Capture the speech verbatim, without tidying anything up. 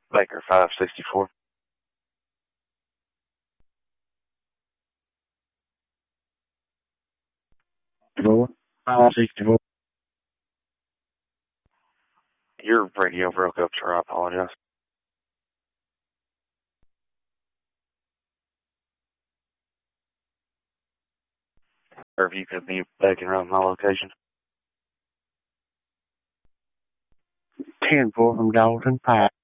Baker five sixty-four. five sixty-four. Your radio broke up, sir. I apologize. Or if you could be back around my location. ten four from Dalton Pike.